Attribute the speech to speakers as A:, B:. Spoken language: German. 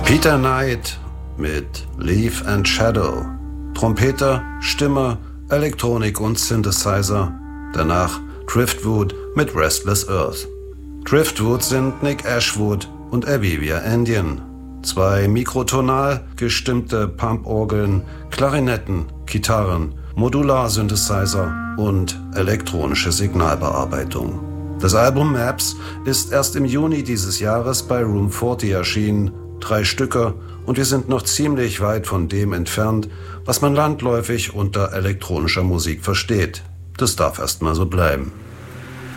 A: Peter Knight mit Leaf and Shadow. Trompeter, Stimme, Elektronik und Synthesizer. Danach Driftwood mit Restless Earth. Driftwood sind Nick Ashwood und Avivia Indian. 2 mikrotonal gestimmte Pumporgeln, Klarinetten, Gitarren, Modular-Synthesizer und elektronische Signalbearbeitung. Das Album Maps ist erst im Juni dieses Jahres bei Room 40 erschienen. 3 Stücke und wir sind noch ziemlich weit von dem entfernt, was man landläufig unter elektronischer Musik versteht. Das darf erst mal so bleiben.